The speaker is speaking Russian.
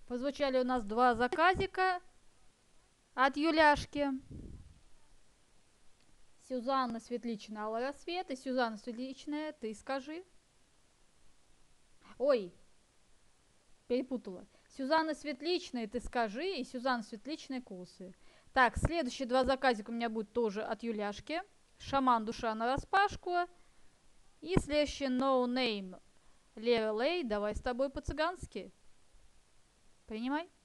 Позвучали у нас два заказика от Юляшки. Сюзанна Светличная, Алый рассвет. И Сюзанна Светличная, ты скажи. Ой, перепутала. Сюзанна Светличная, ты скажи. И Сюзанна Светличная, косы. Так, следующие два заказика у меня будут тоже от Юляшки. Шаман, душа нараспашку. И следующий No Name Леры Лей, давай с тобой по-цыгански. Принимай.